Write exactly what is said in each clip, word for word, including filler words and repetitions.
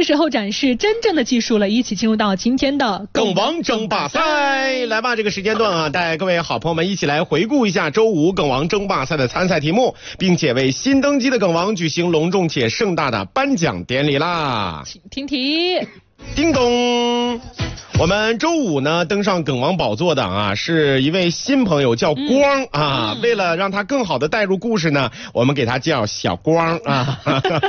时候展示真正的技术了，一起进入到今天的梗王争霸赛。来吧，这个时间段啊，带各位好朋友们一起来回顾一下周五梗王争霸赛的参赛题目，并且为新登基的梗王举行隆重且盛大的颁奖典礼啦。 请听题。 叮咚，我们周五呢登上梗王宝座的啊是一位新朋友，叫光、嗯、啊、嗯。为了让他更好的带入故事呢，我们给他叫小光啊。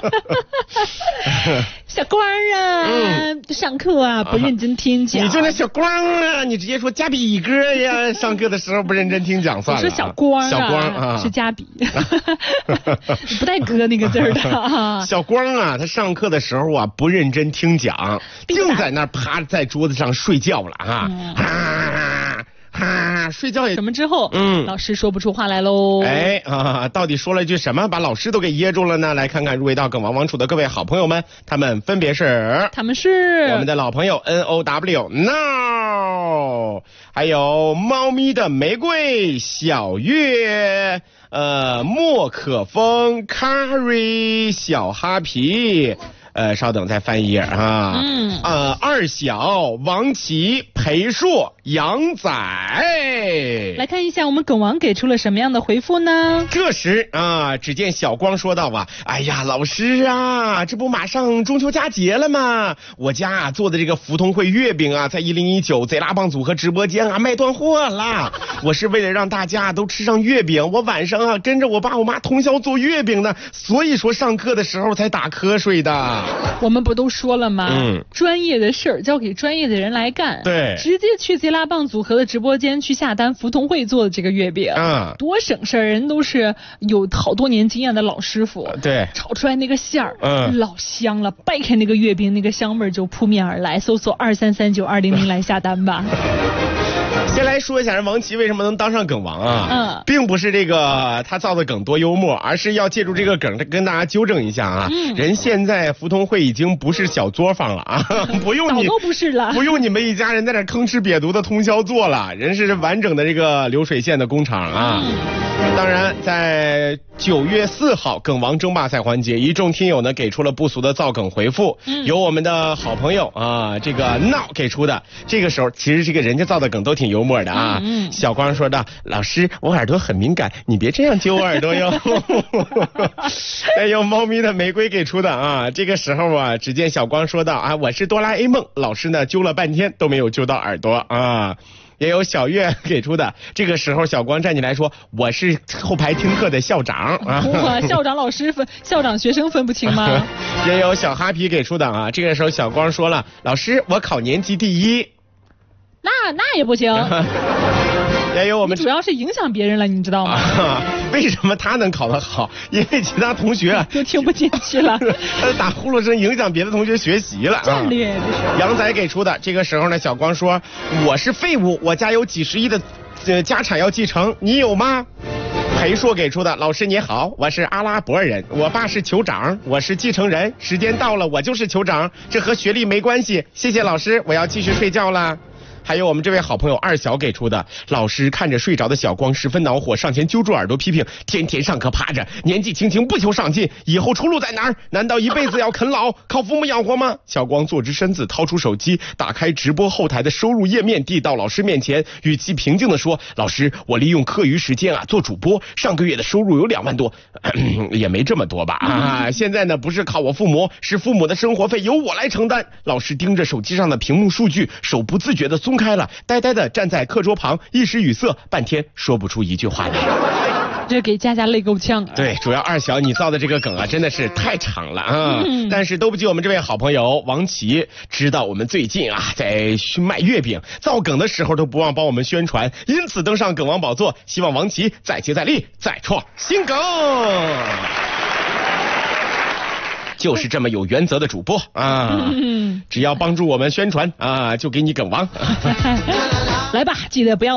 小光啊、嗯，上课啊不认真听讲。 你就那小光啊，你直接说加比哥呀，上课的时候不认真听讲算了。 我说小光、啊， 小光啊， 是加比，不带哥那个字儿的、啊。 小光啊，他上课的时候啊不认真听讲，净在那趴在桌子上睡觉了啊。嗯啊啊！睡觉也什么之后，嗯，老师说不出话来喽。 哎啊，到底说了句什么，把老师都给噎住了呢？来看看入围到梗王王处的各位好朋友们，他们分别是， 他们是我们的老朋友 N O W No， 还有猫咪的玫瑰小月，呃，莫可风 Carry 小哈皮。呃，稍等，再翻一页啊。嗯。呃，二小、王琦、裴硕、杨仔。 来看一下我们梗王给出了什么样的回复呢？ 这时啊，只见小光说道啊：“哎呀，老师啊，这不马上中秋佳节了吗？我家啊做的这个福通汇月饼啊，在一零一九贼拉棒组合直播间啊卖断货了。我是为了让大家都吃上月饼，我晚上啊跟着我爸我妈通宵做月饼呢，所以说上课的时候才打瞌睡的。” 我们不都说了吗？嗯，专业的事儿交给专业的人来干。 对， 直接去贼拉棒组合的直播间去下单福通汇做的这个月饼，嗯，多省事儿，人都是有好多年经验的老师傅。 对， 炒出来那个馅儿，嗯，老香了，掰开那个月饼，那个香味就扑面而来。搜索二三三九二零零来下单吧。 先来说一下人王琦为什么能当上梗王啊？嗯，并不是这个他造的梗多幽默，而是要借助这个梗跟大家纠正一下啊。嗯，人现在福通汇已经不是小作坊了啊，不用你早都不是了， 不用你们一家人在那吭哧瘪肚的通宵做了，人是完整的这个流水线的工厂啊。嗯，当然，在九月四号梗王争霸赛环节，一众听友呢给出了不俗的造梗回复，嗯，由我们的好朋友啊这个闹给出的。这个时候，其实这个人家造的梗都挺幽默的啊。嗯嗯，小光说道：“老师，我耳朵很敏感，你别这样揪我耳朵哟。”再用猫咪的玫瑰给出的啊。这个时候啊，只见小光说道：“啊，我是哆啦 A 梦。”老师呢揪了半天都没有揪到耳朵啊。也有小月给出的，这个时候小光站起来说：“我是后排听课的校长啊。” 哇，校长老师分校长学生分不清吗？ 也有小哈皮给出的啊，这个时候小光说了：“老师，我考年级第一。” 那那也不行。 也有我们主要是影响别人了，你知道吗？ 啊、为什么他能考得好？因为其他同学都听不进去了， 他打呼噜声影响别的同学学习了。 战略、啊、 杨仔给出的，这个时候呢，小光说：“我是废物，我家有几十亿的呃家产要继承，你有吗？”裴硕给出的，老师你好，我是阿拉伯人，我爸是酋长，我是继承人，时间到了，我就是酋长，这和学历没关系，谢谢老师，我要继续睡觉了。还有我们这位好朋友二小给出的，老师看着睡着的小光十分恼火，上前揪住耳朵批评：天天上课趴着，年纪轻轻不求上进，以后出路在哪儿？难道一辈子要啃老，靠父母养活吗？小光坐直身子，掏出手机，打开直播后台的收入页面，递到老师面前，语气平静地说：老师，我利用课余时间啊做主播，上个月的收入有两万多，也没这么多吧啊！现在呢不是靠我父母，是父母的生活费由我来承担。老师盯着手机上的屏幕数据，手不自觉地松开了，呆呆地站在课桌旁，一时语塞，半天说不出一句话来。 这给佳佳累够呛啊！ 对，主要二小你造的这个梗啊，真的是太长了啊！嗯、但是都不及我们这位好朋友王琦知道我们最近啊在卖月饼，造梗的时候都不忘帮我们宣传，因此登上梗王宝座。希望王琦再接再厉，再创新梗。就是这么有原则的主播啊！嗯、只要帮助我们宣传啊，就给你梗王。 来吧，记得不要。